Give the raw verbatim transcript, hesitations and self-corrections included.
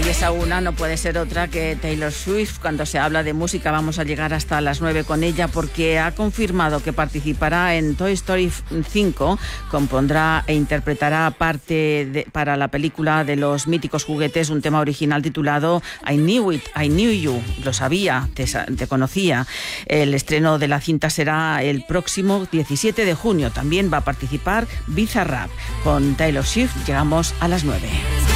Y esa una no puede ser otra que Taylor Swift. Cuando se habla de música vamos a llegar hasta las nueve con ella, porque ha confirmado que participará en Toy Story cinco, compondrá e interpretará parte de, para la película de los míticos juguetes, un tema original titulado I Knew It, I Knew You. Lo sabía, te, te conocía. El estreno de la cinta será el próximo diecisiete de junio. También va a participar Bizarrap. Con Taylor Swift llegamos a las nueve.